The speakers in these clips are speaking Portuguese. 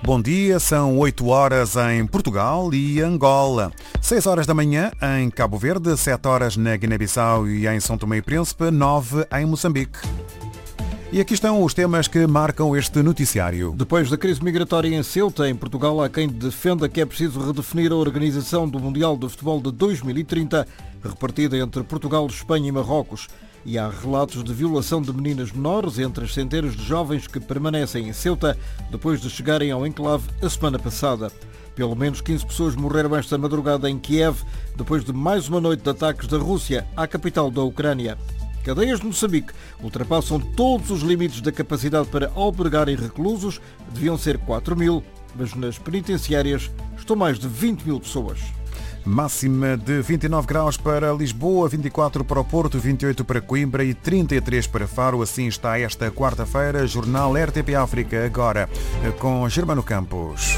Bom dia, são 8 horas em Portugal e Angola, 6 horas da manhã em Cabo Verde, 7 horas na Guiné-Bissau e em São Tomé e Príncipe, 9 em Moçambique. E aqui estão os temas que marcam este noticiário. Depois da crise migratória em Ceuta, em Portugal, há quem defenda que é preciso redefinir a organização do Mundial de Futebol de 2030, repartida entre Portugal, Espanha e Marrocos. E há relatos de violação de meninas menores entre as centenas de jovens que permanecem em Ceuta depois de chegarem ao enclave a semana passada. Pelo menos 15 pessoas morreram esta madrugada em Kiev, depois de mais uma noite de ataques da Rússia à capital da Ucrânia. Cadeias de Moçambique ultrapassam todos os limites da capacidade para albergarem reclusos, deviam ser 4.000, mas nas penitenciárias estão mais de 20.000 pessoas. Máxima de 29 graus para Lisboa, 24 para o Porto, 28 para Coimbra e 33 para Faro. Assim está esta quarta-feira, Jornal RTP África, agora com Germano Campos.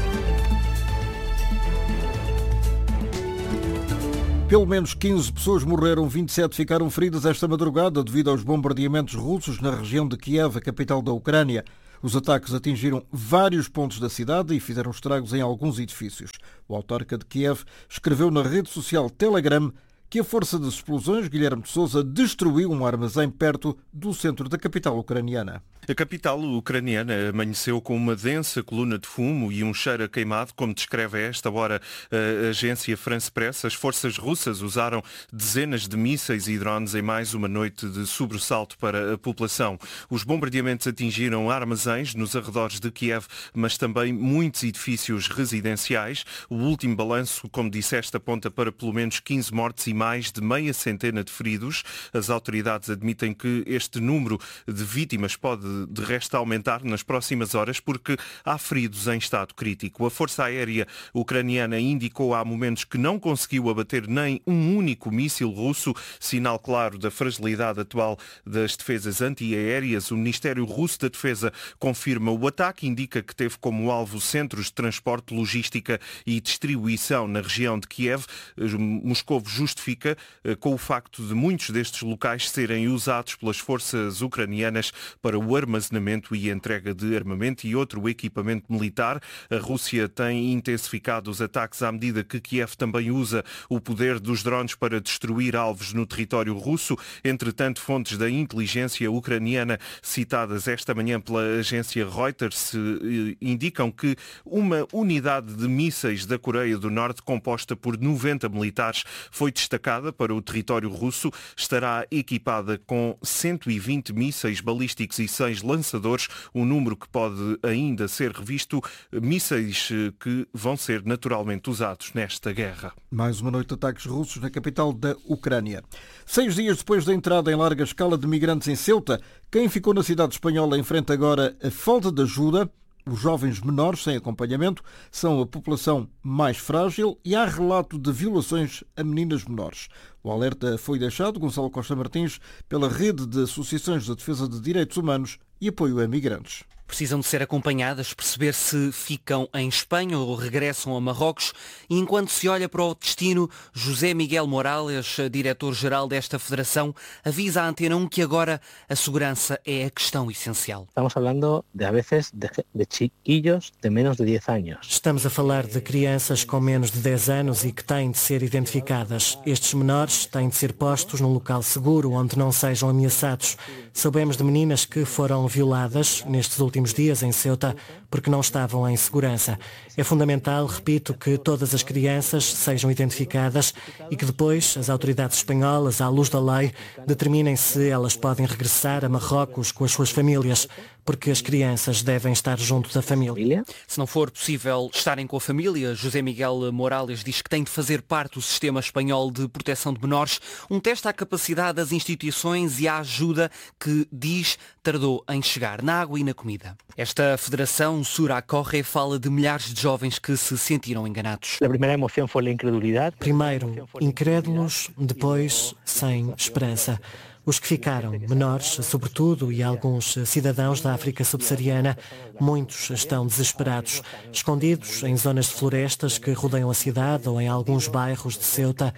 Pelo menos 15 pessoas morreram, 27 ficaram feridas esta madrugada devido aos bombardeamentos russos na região de Kiev, a capital da Ucrânia. Os ataques atingiram vários pontos da cidade e fizeram estragos em alguns edifícios. O autarca de Kiev escreveu na rede social Telegram que a força das explosões, Guilherme de Sousa, destruiu um armazém perto do centro da capital ucraniana. A capital ucraniana amanheceu com uma densa coluna de fumo e um cheiro a queimado, como descreve a esta hora a agência France Press. As forças russas usaram dezenas de mísseis e drones em mais uma noite de sobressalto para a população. Os bombardeamentos atingiram armazéns nos arredores de Kiev, mas também muitos edifícios residenciais. O último balanço, como disseste, aponta para pelo menos 15 mortes e mais de meia centena de feridos. As autoridades admitem que este número de vítimas pode de resto aumentar nas próximas horas porque há feridos em estado crítico. A Força Aérea Ucraniana indicou há momentos que não conseguiu abater nem um único míssil russo, sinal claro da fragilidade atual das defesas antiaéreas. O Ministério Russo da Defesa confirma o ataque, indica que teve como alvo centros de transporte, logística e distribuição na região de Kiev. Moscou justifica com o facto de muitos destes locais serem usados pelas forças ucranianas para o armazenamento e entrega de armamento e outro equipamento militar. A Rússia tem intensificado os ataques à medida que Kiev também usa o poder dos drones para destruir alvos no território russo. Entretanto, fontes da inteligência ucraniana citadas esta manhã pela agência Reuters indicam que uma unidade de mísseis da Coreia do Norte, composta por 90 militares, foi destacada para o território russo. Estará equipada com 120 mísseis balísticos e 6 lançadores, um número que pode ainda ser revisto, mísseis que vão ser naturalmente usados nesta guerra. Mais uma noite de ataques russos na capital da Ucrânia. 6 dias depois da entrada em larga escala de migrantes em Ceuta, quem ficou na cidade espanhola enfrenta agora a falta de ajuda. Os jovens menores sem acompanhamento são a população mais frágil e há relato de violações a meninas menores. O alerta foi deixado, Gonçalo Costa Martins, pela rede de associações de defesa de direitos humanos e apoio a migrantes. Precisam de ser acompanhadas, perceber se ficam em Espanha ou regressam a Marrocos. E enquanto se olha para o destino, José Miguel Morales, diretor-geral desta federação, avisa à Antena 1 que agora a segurança é a questão essencial. Estamos falando a vezes de chiquillos de menos de 10 anos. Estamos a falar de crianças com menos de 10 anos e que têm de ser identificadas. Estes menores têm de ser postos num local seguro onde não sejam ameaçados. Soubemos de meninas que foram violadas nestes últimos dias em Ceuta porque não estavam em segurança. É fundamental, repito, que todas as crianças sejam identificadas e que depois as autoridades espanholas, à luz da lei, determinem se elas podem regressar a Marrocos com as suas famílias, porque as crianças devem estar junto da família. Se não for possível estarem com a família, José Miguel Morales diz que tem de fazer parte do sistema espanhol de proteção de menores, um teste à capacidade das instituições e à ajuda que, diz, tardou em chegar na água e na comida. Esta federação, Sura Corre, fala de milhares de jovens que se sentiram enganados. A primeira emoção foi a incredulidade. Primeiro, incrédulos, depois, sem esperança. Os que ficaram, menores, sobretudo, e alguns cidadãos da África subsaariana, muitos estão desesperados, escondidos em zonas de florestas que rodeiam a cidade ou em alguns bairros de Ceuta.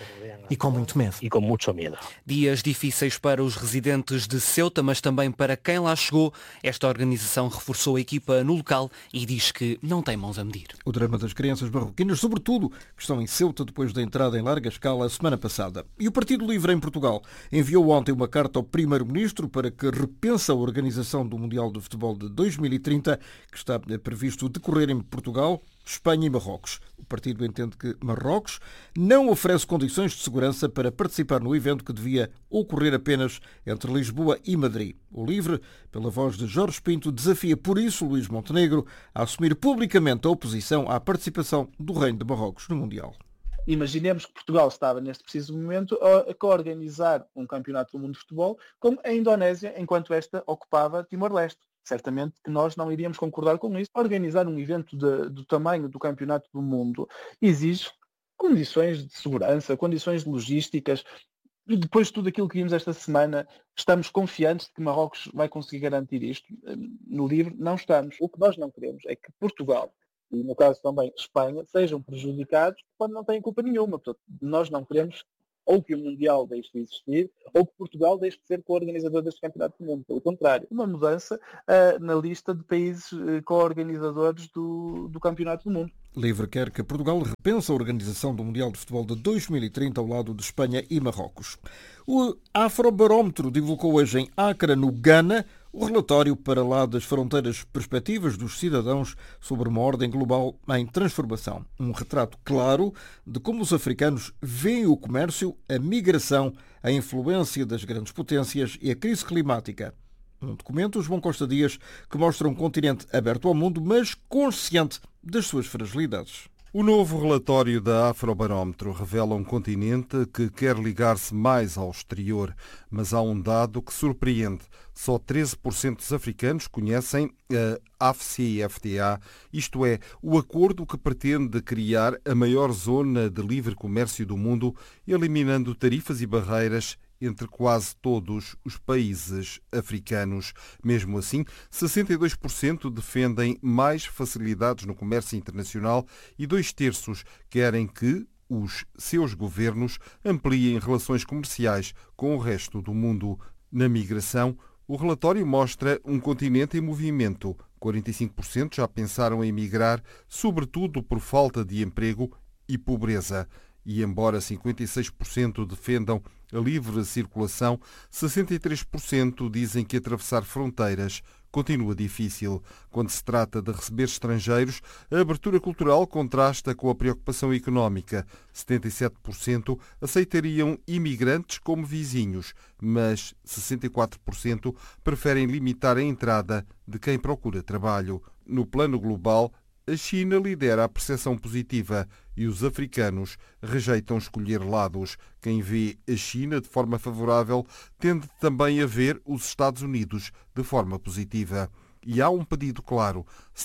e com muito medo. Y con mucho miedo. Dias difíceis para os residentes de Ceuta, mas também para quem lá chegou. Esta organização reforçou a equipa no local e diz que não tem mãos a medir. O drama das crianças marroquinas, sobretudo, que estão em Ceuta depois da entrada em larga escala a semana passada. E o Partido Livre em Portugal enviou ontem uma carta ao Primeiro-Ministro para que repense a organização do Mundial de Futebol de 2030, que está previsto decorrer em Portugal, Espanha e Marrocos. O partido entende que Marrocos não oferece condições de segurança para participar no evento que devia ocorrer apenas entre Lisboa e Madrid. O Livre, pela voz de Jorge Pinto, desafia por isso Luís Montenegro a assumir publicamente a oposição à participação do Reino de Marrocos no Mundial. Imaginemos que Portugal estava neste preciso momento a coorganizar um campeonato do mundo de futebol como a Indonésia, enquanto esta ocupava Timor-Leste. Certamente que nós não iríamos concordar com isso. Organizar um evento do tamanho do campeonato do mundo exige condições de segurança, condições logísticas. E depois de tudo aquilo que vimos esta semana, estamos confiantes de que Marrocos vai conseguir garantir isto? No Livre, não estamos. O que nós não queremos é que Portugal, e no caso também Espanha, sejam prejudicados quando não têm culpa nenhuma. Portanto, nós não queremos ou que o Mundial deixe de existir, ou que Portugal deixe de ser co-organizador deste campeonato do mundo. Pelo contrário, uma mudança na lista de países co-organizadores do campeonato do mundo. Livre quer que Portugal repense a organização do Mundial de Futebol de 2030 ao lado de Espanha e Marrocos. O Afrobarómetro divulgou hoje em Accra, no Ghana, o relatório para lá das fronteiras perspectivas dos cidadãos sobre uma ordem global em transformação. Um retrato claro de como os africanos veem o comércio, a migração, a influência das grandes potências e a crise climática. Um documento, João Costa Dias, que mostra um continente aberto ao mundo, mas consciente das suas fragilidades. O novo relatório da Afrobarómetro revela um continente que quer ligar-se mais ao exterior, mas há um dado que surpreende. Só 13% dos africanos conhecem a AfCFTA, isto é, o acordo que pretende criar a maior zona de livre comércio do mundo, eliminando tarifas e barreiras entre quase todos os países africanos. Mesmo assim, 62% defendem mais facilidades no comércio internacional e 2/3 querem que os seus governos ampliem relações comerciais com o resto do mundo. Na migração, o relatório mostra um continente em movimento. 45% já pensaram em migrar, sobretudo por falta de emprego e pobreza. E embora 56% defendam a livre circulação, 63% dizem que atravessar fronteiras continua difícil. Quando se trata de receber estrangeiros, a abertura cultural contrasta com a preocupação económica. 77% aceitariam imigrantes como vizinhos, mas 64% preferem limitar a entrada de quem procura trabalho. No plano global, a China lidera a percepção positiva e os africanos rejeitam escolher lados. Quem vê a China de forma favorável tende também a ver os Estados Unidos de forma positiva. E há um pedido claro.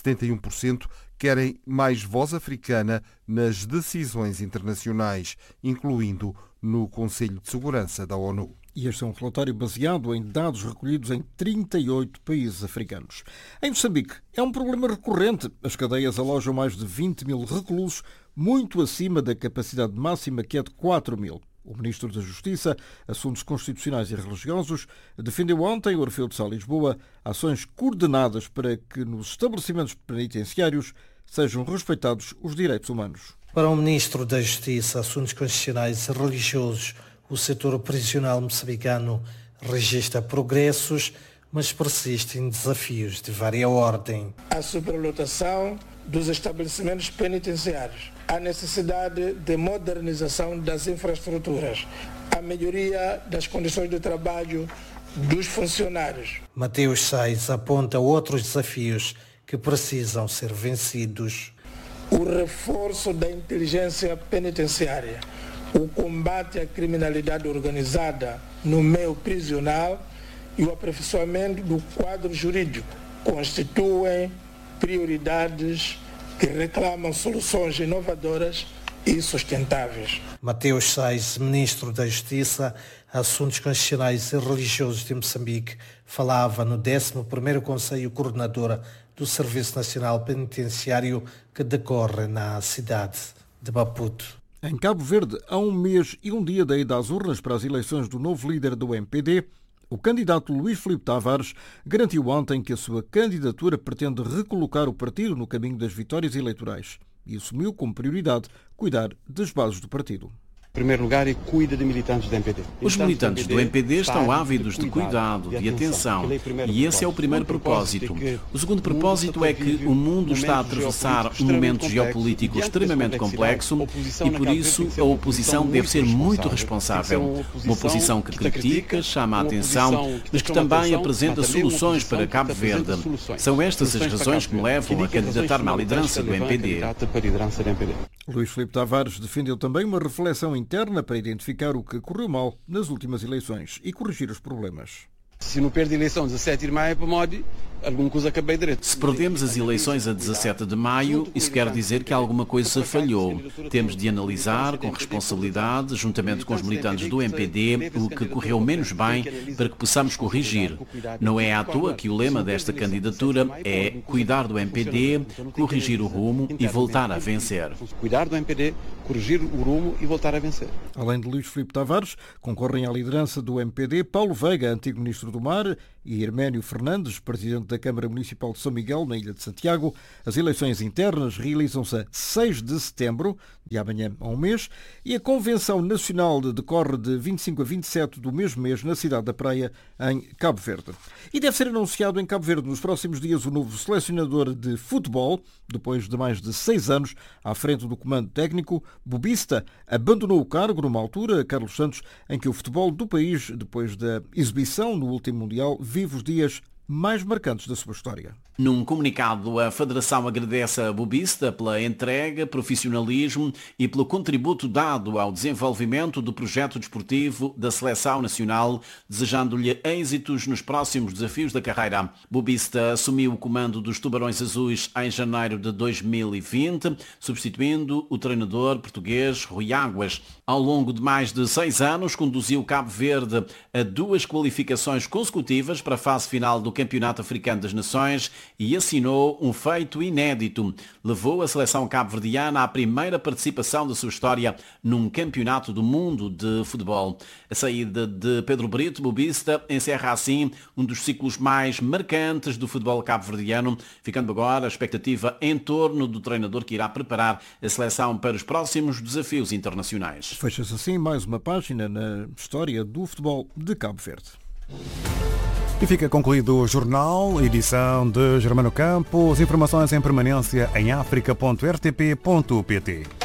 71% querem mais voz africana nas decisões internacionais, incluindo no Conselho de Segurança da ONU. E este é um relatório baseado em dados recolhidos em 38 países africanos. Em Moçambique, é um problema recorrente. As cadeias alojam mais de 20 mil reclusos, muito acima da capacidade máxima, que é de 4 mil. O Ministro da Justiça, Assuntos Constitucionais e Religiosos, defendeu ontem, em Orfeu de Sá, Lisboa, ações coordenadas para que nos estabelecimentos penitenciários sejam respeitados os direitos humanos. Para o Ministro da Justiça, Assuntos Constitucionais e Religiosos, o setor prisional moçambicano registra progressos, mas persistem desafios de vária ordem. A superlotação dos estabelecimentos penitenciários, a necessidade de modernização das infraestruturas, a melhoria das condições de trabalho dos funcionários. Mateus Sais aponta outros desafios que precisam ser vencidos. O reforço da inteligência penitenciária, o combate à criminalidade organizada no meio prisional e o aperfeiçoamento do quadro jurídico constituem prioridades que reclamam soluções inovadoras e sustentáveis. Mateus Sais, Ministro da Justiça, Assuntos Constitucionais e Religiosos de Moçambique, falava no 11º Conselho Coordenador do Serviço Nacional Penitenciário que decorre na cidade de Maputo. Em Cabo Verde, há 1 mês e 1 dia da ida às urnas para as eleições do novo líder do MPD, o candidato Luís Filipe Tavares garantiu ontem que a sua candidatura pretende recolocar o partido no caminho das vitórias eleitorais e assumiu como prioridade cuidar das bases do partido. Em primeiro lugar, cuida de militantes do MPD. Os militantes do MPD estão ávidos de cuidado, de atenção, e esse é o primeiro propósito. O segundo propósito é que o mundo está a atravessar um momento geopolítico extremamente complexo e, por isso, a oposição deve ser muito responsável. Uma oposição que critica, chama a atenção, mas que também apresenta soluções para Cabo Verde. São estas as razões que me levam a candidatar-me à liderança do MPD. Luís Filipe Tavares defendeu também uma reflexão interna para identificar o que correu mal nas últimas eleições e corrigir os problemas. Se não perde a eleição 17 de maio para Modi, alguma coisa acabei direito. Se perdemos as eleições a 17 de maio, isso quer dizer que alguma coisa falhou. Temos de analisar com responsabilidade, juntamente com os militantes do MPD, o que correu menos bem para que possamos corrigir. Não é à toa que o lema desta candidatura é cuidar do MPD, corrigir o rumo e voltar a vencer. Cuidar do MPD, corrigir o rumo e voltar a vencer. Além de Luís Filipe Tavares, concorrem à liderança do MPD Paulo Veiga, antigo ministro do Mar, e Herménio Fernandes, presidente da Câmara Municipal de São Miguel, na Ilha de Santiago. As eleições internas realizam-se a 6 de setembro, de amanhã a 1 mês, e a Convenção Nacional decorre de 25 a 27 do mesmo mês na cidade da Praia, em Cabo Verde. E deve ser anunciado em Cabo Verde nos próximos dias o novo selecionador de futebol. Depois de mais de 6 anos à frente do comando técnico, Bobista abandonou o cargo numa altura, Carlos Santos, em que o futebol do país, depois da exibição no último Mundial, vive os dias mais marcantes da sua história. Num comunicado, a Federação agradece a Bobista pela entrega, profissionalismo e pelo contributo dado ao desenvolvimento do projeto desportivo da Seleção Nacional, desejando-lhe êxitos nos próximos desafios da carreira. Bobista assumiu o comando dos Tubarões Azuis em janeiro de 2020, substituindo o treinador português Rui Águas. Ao longo de mais de 6 anos, conduziu Cabo Verde a 2 qualificações consecutivas para a fase final do Campeonato Africano das Nações e assinou um feito inédito. Levou a seleção cabo-verdiana à primeira participação da sua história num campeonato do mundo de futebol. A saída de Pedro Brito, Bobista, encerra assim um dos ciclos mais marcantes do futebol cabo-verdiano, ficando agora a expectativa em torno do treinador que irá preparar a seleção para os próximos desafios internacionais. Fecha-se assim mais uma página na história do futebol de Cabo Verde. E fica concluído o jornal, edição de Germano Campos. Informações em permanência em africa.rtp.pt.